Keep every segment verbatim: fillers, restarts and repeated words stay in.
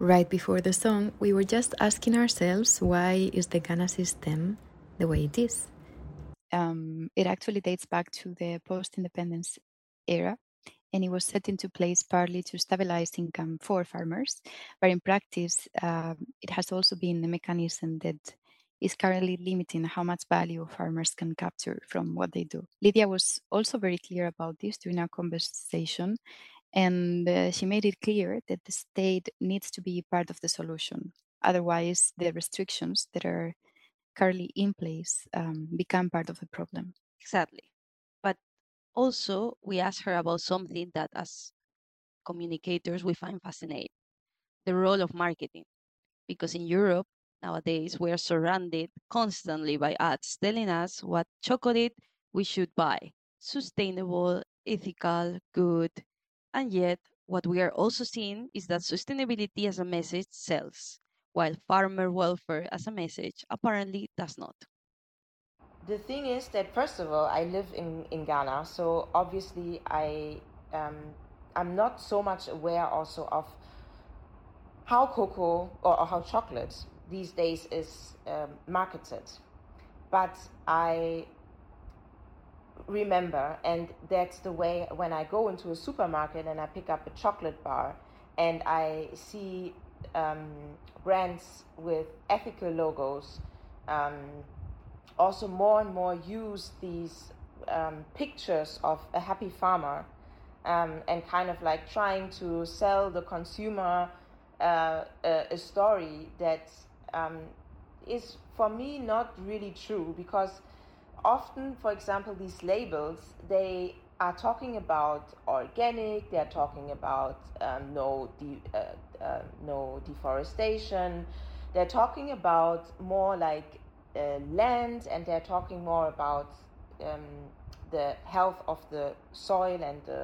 Right before the song, we were just asking ourselves, why is the Ghana system the way it is? Um, it actually dates back to the post-independence era, and it was set into place partly to stabilize income for farmers. But in practice, uh, it has also been a mechanism that is currently limiting how much value farmers can capture from what they do. Lydia was also very clear about this during our conversation, and uh, she made it clear that the state needs to be part of the solution. Otherwise, the restrictions that are currently in place um, become part of the problem. Exactly. But also, we asked her about something that as communicators we find fascinating, the role of marketing. Because in Europe, nowadays, we are surrounded constantly by ads telling us what chocolate we should buy sustainable, ethical, good. And yet, what we are also seeing is that sustainability as a message sells, while farmer welfare as a message apparently does not. The thing is that, first of all, I live in, in Ghana, so obviously I um, I'm not so much aware also of how cocoa or, or how chocolate these days is um, marketed. But I remember, and that's the way when I go into a supermarket and I pick up a chocolate bar and I see um, brands with ethical logos um, also more and more use these um, pictures of a happy farmer um, and kind of like trying to sell the consumer uh, a, a story that um, is for me not really true, because often, for example, these labels, they are talking about organic, they're talking about um, no de- uh, uh, no deforestation, they're talking about more like uh, land, and they're talking more about um, the health of the soil and the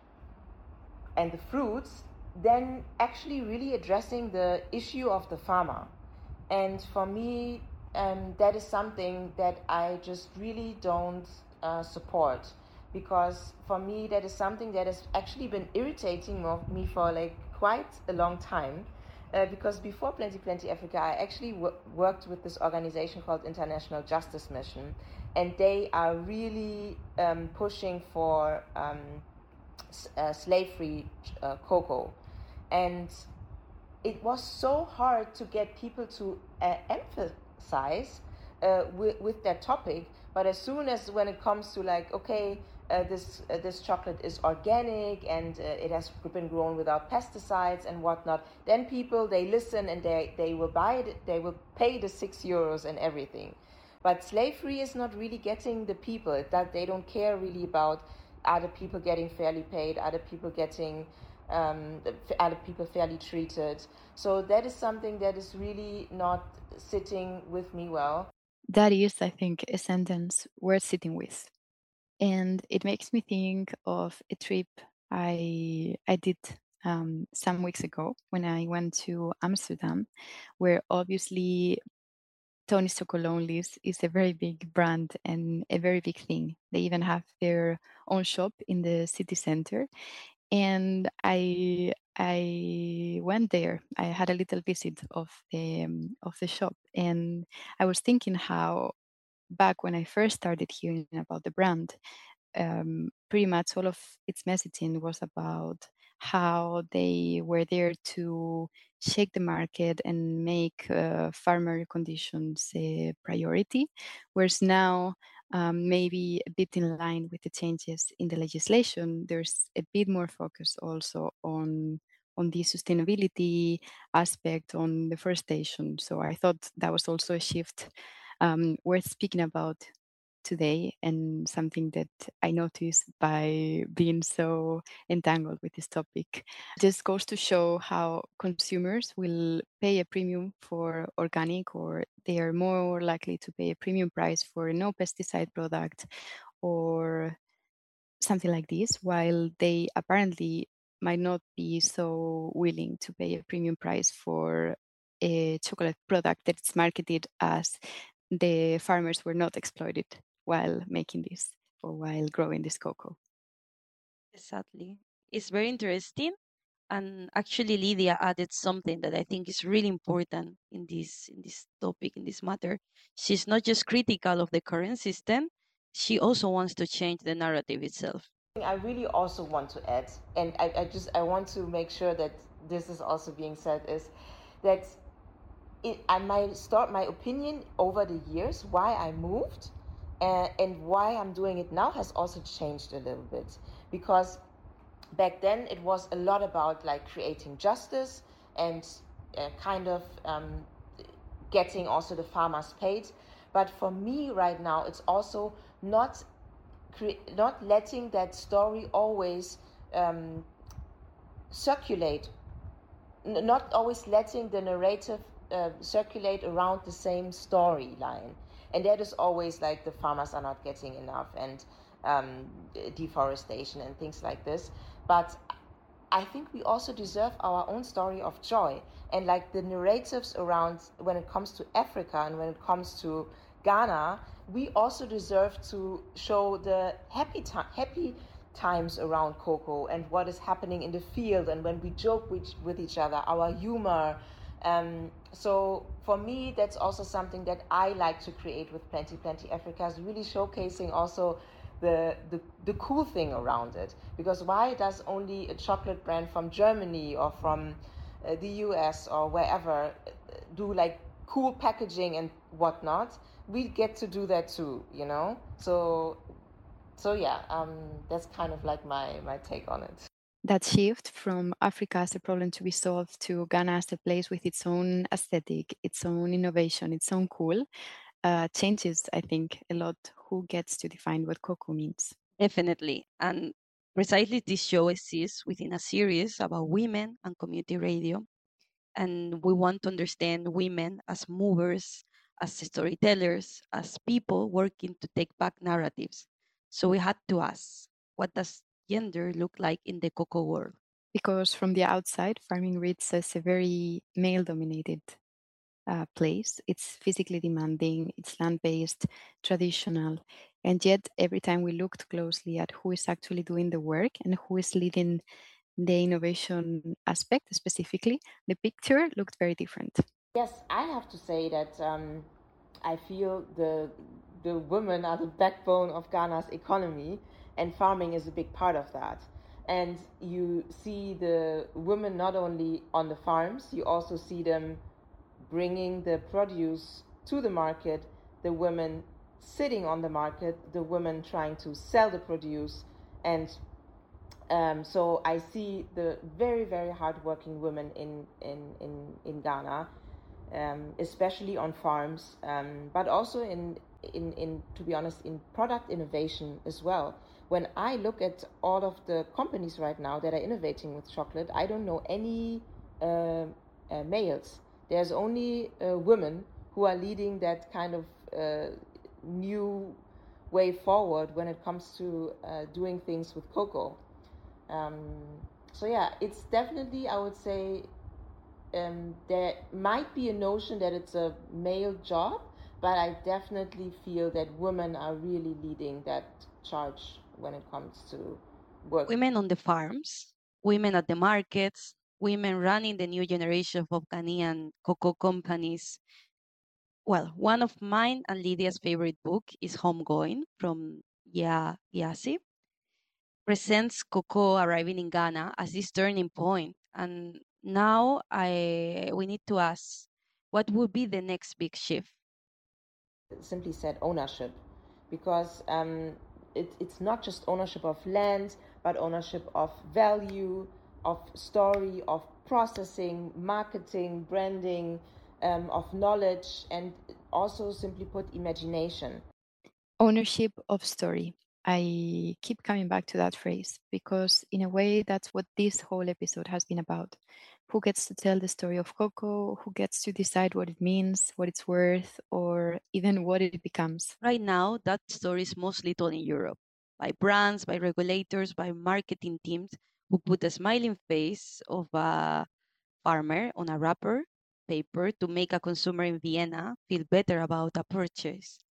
and the fruits, than actually really addressing the issue of the farmer. And for me, um, that is something that I just really don't uh, support, because for me that is something that has actually been irritating me for like quite a long time. Uh, because before Plenty Plenty Africa, I actually w- worked with this organization called International Justice Mission, and they are really um, pushing for um, uh, slave-free uh, cocoa. And it was so hard to get people to uh, emphasize uh, with, with that topic. But as soon as when it comes to like, okay, uh, this uh, this chocolate is organic and uh, it has been grown without pesticides and whatnot, then people, they listen and they they will buy it, they will pay the six euros and everything. But slavery is not really getting the people. That they don't care really about, are the people getting fairly paid, are the people getting um, are the people fairly treated. So that is something that is really not sitting with me well. That is, I think, a sentence worth sitting with. And it makes me think of a trip I I did um, some weeks ago when I went to Amsterdam, where obviously Tony's Chocolonis is a very big brand and a very big thing. They even have their own shop in the city center. And I I went there. I had a little visit of the um, of the shop, and I was thinking how back when I first started hearing about the brand, um, pretty much all of its messaging was about how they were there to shake the market and make uh, farmer conditions a priority, whereas now, um, maybe a bit in line with the changes in the legislation, there's a bit more focus also on on the sustainability aspect, on deforestation. So I thought that was also a shift um, worth speaking about today, and something that I noticed by being so entangled with this topic. Just goes to show how consumers will pay a premium for organic, or they are more likely to pay a premium price for a no pesticide product or something like this, while they apparently might not be so willing to pay a premium price for a chocolate product that's marketed as the farmers were not exploited while making this or while growing this cocoa. Exactly. It's very interesting. And actually, Lydia added something that I think is really important in this in this topic, in this matter. She's not just critical of the current system; she also wants to change the narrative itself. I really also want to add, and I, I just I want to make sure that this is also being said, is that it, I might start my opinion over the years why I moved, uh, and why I'm doing it now has also changed a little bit, because back then it was a lot about like creating justice and uh, kind of um, getting also the farmers paid. But for me right now, it's also not cre- not letting that story always um, circulate, N- not always letting the narrative uh, circulate around the same storyline. And that is always like the farmers are not getting enough, and um, deforestation and things like this. But I think we also deserve our own story of joy. And like the narratives around when it comes to Africa and when it comes to Ghana, we also deserve to show the happy time, happy times around cocoa and what is happening in the field, and when we joke with, with each other, our humor. Um, so for me, that's also something that I like to create with Plenty Plenty Africa, is really showcasing also the, the the cool thing around it. Because why does only a chocolate brand from Germany or from uh, the U S or wherever uh, do like cool packaging and whatnot? We get to do that too, you know. So so yeah, um, that's kind of like my my take on it. That shift from Africa as a problem to be solved to Ghana as a place with its own aesthetic, its own innovation, its own cool, uh, changes, I think, a lot who gets to define what cocoa means. Definitely. And precisely this show exists within a series about women and community radio. And we want to understand women as movers, as storytellers, as people working to take back narratives. So we had to ask, what does gender look like in the cocoa world? Because from the outside, farming reads as a very male dominated uh, place. It's physically demanding, it's land based, traditional. And yet, every time we looked closely at who is actually doing the work and who is leading the innovation aspect specifically, the picture looked very different. Yes, I have to say that um, I feel the the women are the backbone of Ghana's economy, and farming is a big part of that. And you see the women not only on the farms, you also see them bringing the produce to the market, the women sitting on the market, the women trying to sell the produce. And um, so I see the very, very hardworking women in, in, in, in Ghana, um, especially on farms, um, but also in, in, in, to be honest, in product innovation as well. When I look at all of the companies right now that are innovating with chocolate, I don't know any uh, uh, males. There's only uh, women who are leading that kind of uh, new way forward when it comes to uh, doing things with cocoa. Um, so yeah, it's definitely, I would say, um, there might be a notion that it's a male job, but I definitely feel that women are really leading that charge when it comes to work. Women on the farms, women at the markets, women running the new generation of Ghanaian cocoa companies. Well, one of mine and Lydia's favorite book is Homegoing from Ya Yasi. Presents cocoa arriving in Ghana as this turning point. And now I we need to ask, what would be the next big shift? Simply said, ownership, because um, it, it's not just ownership of land, but ownership of value, of story, of processing, marketing, branding, um, of knowledge, and also, simply put, imagination. Ownership of story. I keep coming back to that phrase because, in a way, that's what this whole episode has been about. Who gets to tell the story of cocoa? Who gets to decide what it means, what it's worth, or even what it becomes? Right now, that story is mostly told in Europe by brands, by regulators, by marketing teams who put a smiling face of a farmer on a wrapper paper to make a consumer in Vienna feel better about a purchase.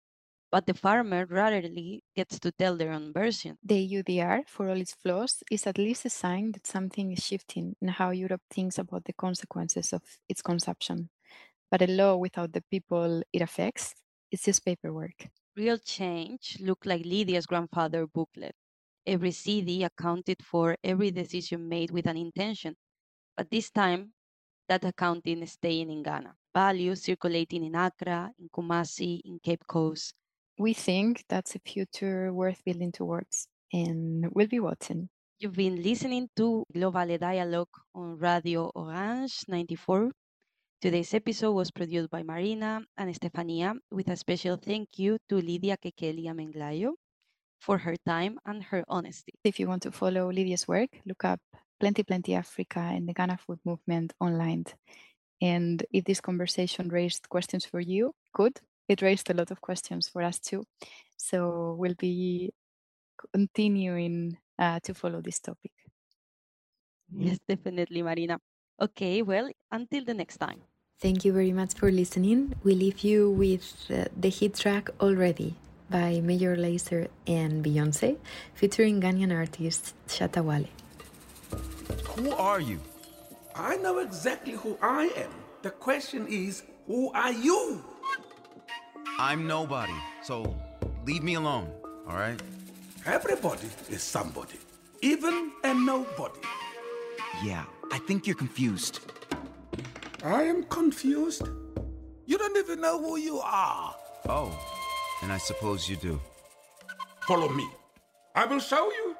but the farmer rarely gets to tell their own version. The E U D R, for all its flaws, is at least a sign that something is shifting in how Europe thinks about the consequences of its consumption. But a law without the people it affects, it's just paperwork. Real change looked like Lydia's grandfather booklet. Every C D accounted for every decision made with an intention, but this time that accounting is staying in Ghana. Values circulating in Accra, in Kumasi, in Cape Coast. We think that's a future worth building towards, and we'll be watching. You've been listening to Global Dialogue on Radio Orange ninety-four. Today's episode was produced by Marina and Estefania, with a special thank you to Lydia Kekelia Menglayo for her time and her honesty. If you want to follow Lydia's work, look up Plenty Plenty Africa and the Ghana Food Movement online. And if this conversation raised questions for you, good. It raised a lot of questions for us too. So we'll be continuing uh, to follow this topic. Yes, definitely, Marina. Okay, well, until the next time. Thank you very much for listening. We leave you with uh, the hit track Already by Major Lazer and Beyonce, featuring Ghanaian artist Shatta Wale. Who are you? I know exactly who I am. The question is, who are you? I'm nobody, so leave me alone, all right? Everybody is somebody, even a nobody. Yeah, I think you're confused. I am confused. You don't even know who you are. Oh, and I suppose you do. Follow me. I will show you.